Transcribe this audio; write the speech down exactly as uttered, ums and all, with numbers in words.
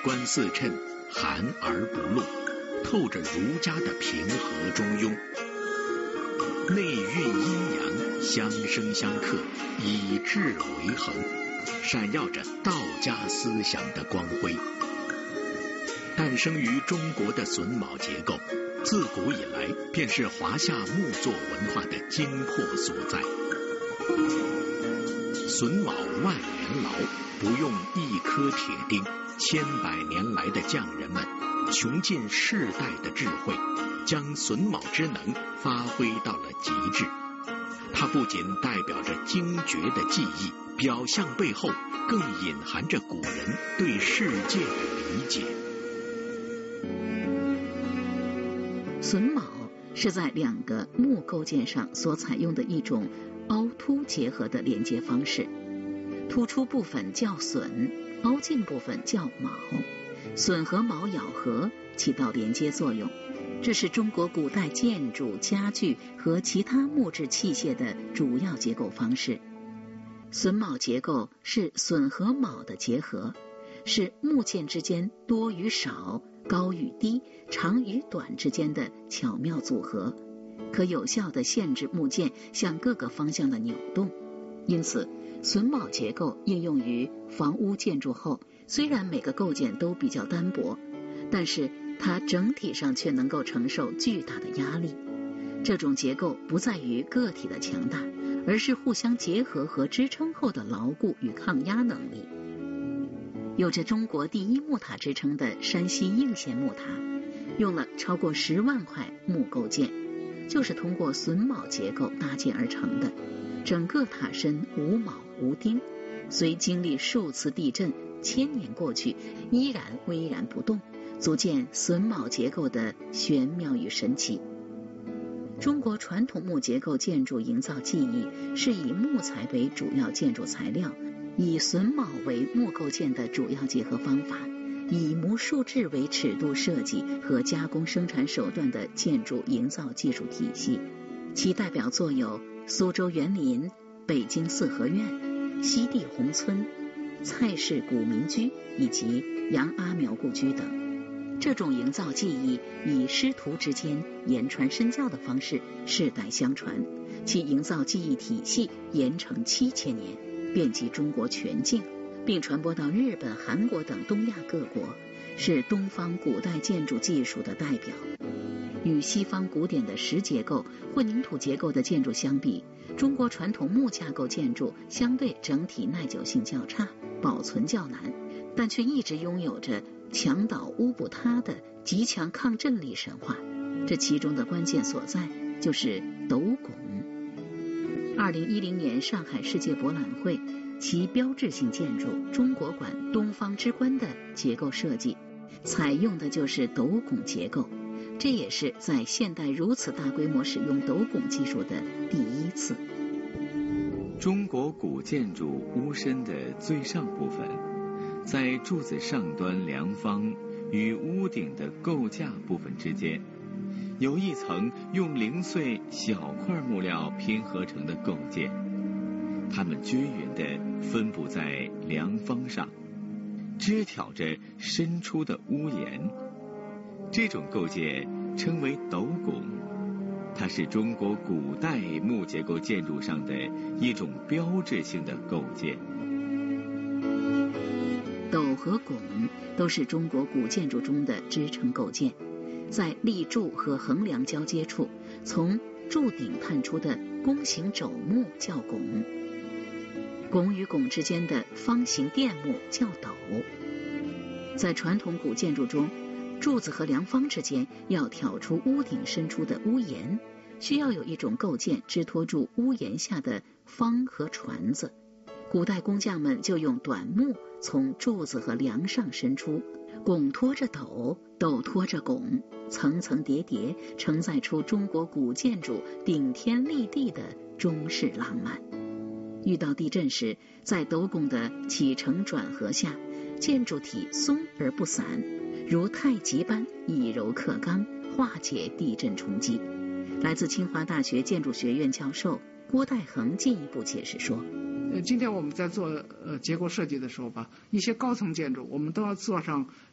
观四衬，含而不露，透着儒家的平和中庸，内蕴阴阳，相生相克，以质为衡，闪耀着道家思想的光辉。诞生于中国的榫卯结构，自古以来便是华夏木作文化的精魄所在。榫卯万年劳，不用一颗铁钉，千百年来的匠人们穷尽世代的智慧，将榫卯之能发挥到了极致。它不仅代表着精绝的技艺，表象背后更隐含着古人对世界的理解。 榫卯是在两个木构件上所采用的一种凹凸结合的连接方式，突出部分叫榫，凹进部分叫卯，榫和卯咬合，起到连接作用。这是中国古代建筑、家具和其他木质器械的主要结构方式。榫卯结构是榫和卯的结合，是木件之间多与少、高与低、长与短之间的巧妙组合，可有效地限制木件向各个方向的扭动。因此，榫卯结构应用于房屋建筑后，虽然每个构件都比较单薄，但是它整体上却能够承受巨大的压力。这种结构不在于个体的强大，而是互相结合和支撑后的牢固与抗压能力。有着中国第一木塔之称的山西应县木塔，用了超过十万块木构件，就是通过榫卯结构搭建而成的。整个塔身无铆无钉，虽经历数次地震，千年过去，依然巍然不动，足见榫卯结构的玄妙与神奇。中国传统木结构建筑营造技艺是以木材为主要建筑材料，以榫卯为木构件的主要结合方法，以模树制为尺度设计和加工生产手段的建筑营造技术体系。其代表作有苏州园林、北京四合院、西递宏村、蔡氏古民居以及杨阿苗故居等。这种营造技艺以师徒之间言传身教的方式世代相传，其营造技艺体系延承七千年，遍及中国全境，并传播到日本、韩国等东亚各国，是东方古代建筑技术的代表。与西方古典的石结构、混凝土结构的建筑相比，中国传统木架构建筑相对整体耐久性较差，保存较难，但却一直拥有着墙倒屋不塌的极强抗震力神话。这其中的关键所在就是斗拱。二零一零年上海世界博览会，其标志性建筑中国馆东方之冠的结构设计采用的就是斗拱结构，这也是在现代如此大规模使用斗拱技术的第一次。 中国古建筑屋身的最上部分，在柱子上端梁方与屋顶的构架部分之间，有一层用零碎小块木料拼合成的构件，它们均匀地分布在梁方上，支挑着伸出的屋檐。这种构件称为斗拱，它是中国古代木结构建筑上的一种标志性的构件。 斗和拱都是中国古建筑中的支撑构件，在立柱和横梁交接处，从柱顶探出的弓形肘木叫拱，拱与拱之间的方形垫木叫斗。在传统古建筑中，柱子和梁方之间要挑出屋顶伸出的屋檐，需要有一种构件支托住屋檐下的方和椽子。古代工匠们就用短木从柱子和梁上伸出，拱托着斗，斗托着拱，层层叠叠，承载出中国古建筑顶天立地的中式浪漫。遇到地震时，在斗拱的起承转合下，建筑体松而不散，如太极般以柔克刚，化解地震冲击。来自清华大学建筑学院教授郭代恒进一步解释说， 呃，今天我们在做呃结构设计的时候吧，一些高层建筑我们都要做上